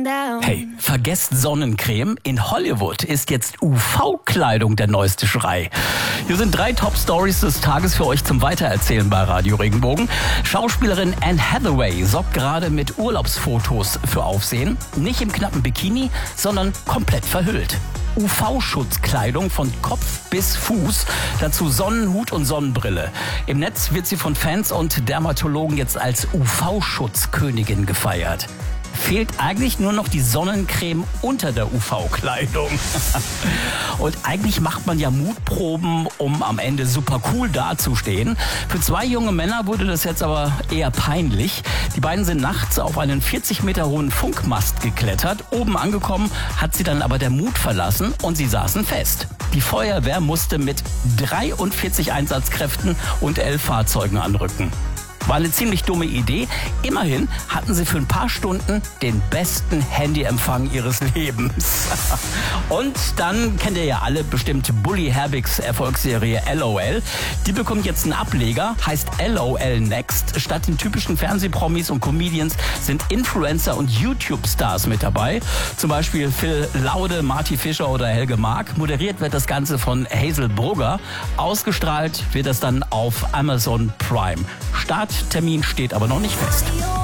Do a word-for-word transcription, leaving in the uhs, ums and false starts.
down. Hey, vergesst Sonnencreme. In Hollywood ist jetzt U V-Kleidung der neueste Schrei. Hier sind drei Top-Stories des Tages für euch zum Weitererzählen bei Radio Regenbogen. Schauspielerin Anne Hathaway sorgt gerade mit Urlaubsfotos für Aufsehen. Nicht im knappen Bikini, sondern komplett verhüllt. U V-Schutzkleidung von Kopf bis Fuß, dazu Sonnenhut und Sonnenbrille. Im Netz wird sie von Fans und Dermatologen jetzt als U V-Schutzkönigin gefeiert. Fehlt eigentlich nur noch die Sonnencreme unter der U V-Kleidung. Und eigentlich macht man ja Mutproben, um am Ende super cool dazustehen. Für zwei junge Männer wurde das jetzt aber eher peinlich. Die beiden sind nachts auf einen vierzig Meter hohen Funkmast geklettert. Oben angekommen hat sie dann aber der Mut verlassen und sie saßen fest. Die Feuerwehr musste mit dreiundvierzig Einsatzkräften und elf Fahrzeugen anrücken. War eine ziemlich dumme Idee. Immerhin hatten sie für ein paar Stunden den besten Handyempfang ihres Lebens. Und dann kennt ihr ja alle bestimmt Bully Herbigs Erfolgsserie L O L. Die bekommt jetzt einen Ableger, heißt L O L Next. Statt den typischen Fernsehpromis und Comedians sind Influencer und YouTube-Stars mit dabei. Zum Beispiel Phil Laude, Marty Fischer oder Helge Mark. Moderiert wird das Ganze von Hazel Brugger. Ausgestrahlt wird das dann auf Amazon Prime. Starttermin steht aber noch nicht fest.